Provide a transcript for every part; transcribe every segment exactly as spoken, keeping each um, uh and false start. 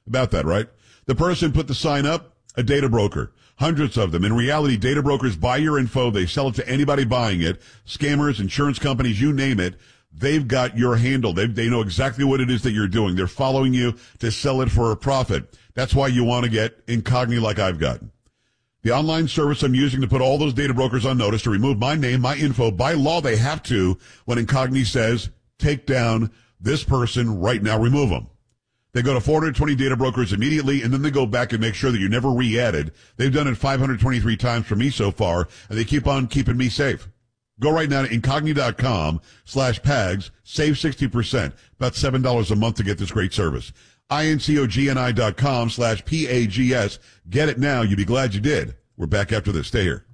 about that, right? The person put the sign up, a data broker. Hundreds of them. In reality, data brokers buy your info. They sell it to anybody buying it. Scammers, insurance companies, you name it. They've got your handle. They they know exactly what it is that you're doing. They're following you to sell it for a profit. That's why you want to get Incogni like I've gotten. The online service I'm using to put all those data brokers on notice to remove my name, my info. By law, they have to when Incogni says, take down this person right now, remove them. They go to four hundred twenty data brokers immediately, and then they go back and make sure that you're never re-added. They've done it five hundred twenty-three times for me so far, and they keep on keeping me safe. Go right now to Incogni.com slash PAGS, save sixty percent, about seven dollars a month to get this great service. I-N-C-O-G-N-I dot com slash P-A-G-S. Get it now. You'll be glad you did. We're back after this. Stay here.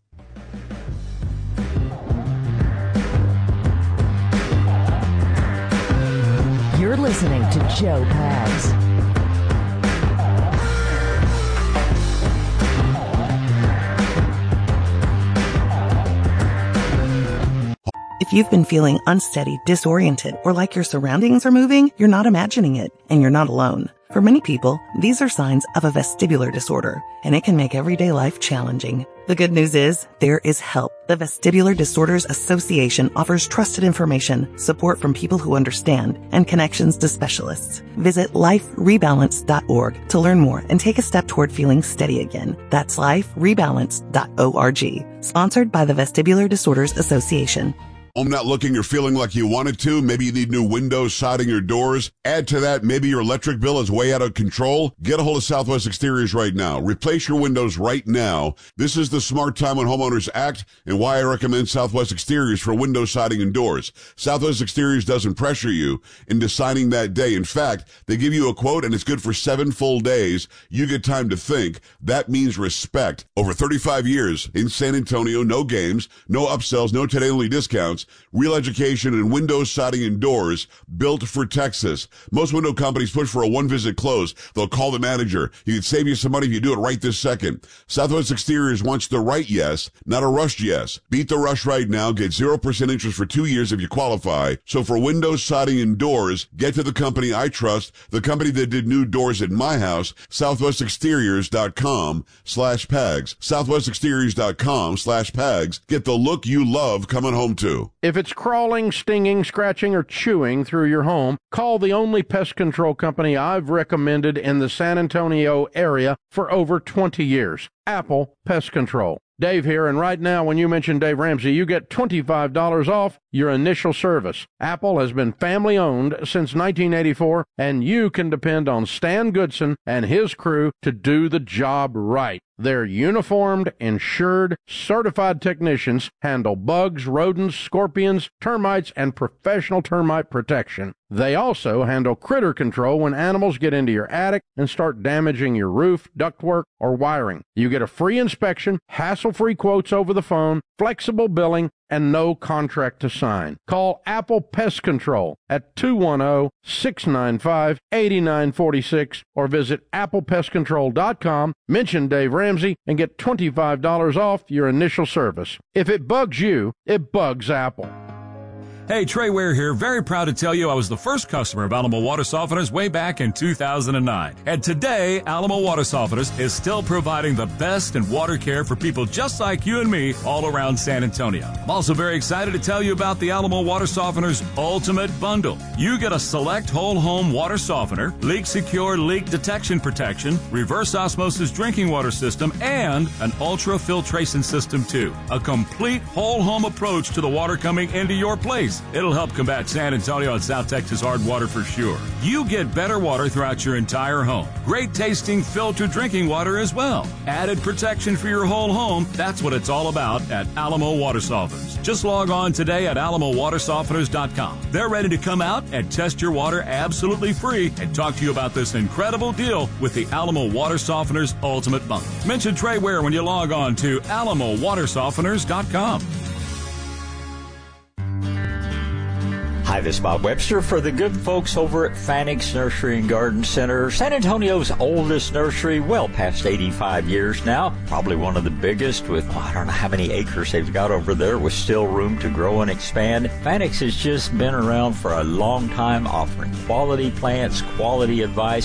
You're listening to Joe Pags. If you've been feeling unsteady, disoriented, or like your surroundings are moving, you're not imagining it, and you're not alone. For many people, these are signs of a vestibular disorder, and it can make everyday life challenging. The good news is, there is help. The Vestibular Disorders Association offers trusted information, support from people who understand, and connections to specialists. Visit life rebalance dot org to learn more and take a step toward feeling steady again. That's life rebalance dot org. Sponsored by the Vestibular Disorders Association. Home not looking or feeling like you wanted to. Maybe you need new windows, siding, or doors. Add to that, maybe your electric bill is way out of control. Get a hold of Southwest Exteriors right now. Replace your windows right now. This is the smart time when homeowners act, and why I recommend Southwest Exteriors for window siding and doors. Southwest Exteriors doesn't pressure you into signing that day. In fact, they give you a quote, and it's good for seven full days. You get time to think. That means respect. Over thirty-five years in San Antonio, no games, no upsells, no today-only discounts. Real education in windows, siding, and doors built for Texas. Most window companies push for a one-visit close. They'll call the manager. He can save you some money if you do it right this second. Southwest Exteriors wants the right yes, not a rushed yes. Beat the rush right now. Get zero percent interest for two years if you qualify. So for windows, siding, and doors, get to the company I trust, the company that did new doors at my house, southwest exteriors dot com slash PAGS. southwest exteriors dot com slash PAGS. Get the look you love coming home to. If it's crawling, stinging, scratching, or chewing through your home, call the only pest control company I've recommended in the San Antonio area for over twenty years, Apple Pest Control. Dave here, and right now when you mention Dave Ramsey, you get twenty-five dollars off your initial service. Apple has been family-owned since nineteen eighty-four, and you can depend on Stan Goodson and his crew to do the job right. Their uniformed, insured, certified technicians handle bugs, rodents, scorpions, termites, and professional termite protection. They also handle critter control when animals get into your attic and start damaging your roof, ductwork, or wiring. You get a free inspection, hassle-free quotes over the phone, flexible billing, and no contract to sign. Call Apple Pest Control at two one zero, six nine five, eight nine four six or visit apple pest control dot com, mention Dave Ramsey, and get twenty-five dollars off your initial service. If it bugs you, it bugs Apple. Hey, Trey Ware here. Very proud to tell you I was the first customer of Alamo Water Softeners way back in two thousand nine. And today, Alamo Water Softeners is still providing the best in water care for people just like you and me all around San Antonio. I'm also very excited to tell you about the Alamo Water Softeners Ultimate Bundle. You get a select whole home water softener, leak secure leak detection protection, reverse osmosis drinking water system, and an ultra filtration system too. A complete whole home approach to the water coming into your place. It'll help combat San Antonio and South Texas hard water for sure. You get better water throughout your entire home. Great tasting filtered drinking water as well. Added protection for your whole home. That's what it's all about at Alamo Water Softeners. Just log on today at alamo water softeners dot com. They're ready to come out and test your water absolutely free and talk to you about this incredible deal with the Alamo Water Softeners Ultimate Bundle. Mention Trey Ware when you log on to alamo water softeners dot com. Hi, this is Bob Webster for the good folks over at Fanix Nursery and Garden Center, San Antonio's oldest nursery, well past eighty-five years now. Probably one of the biggest with, oh, I don't know how many acres they've got over there with still room to grow and expand. Fanix has just been around for a long time offering quality plants, quality advice,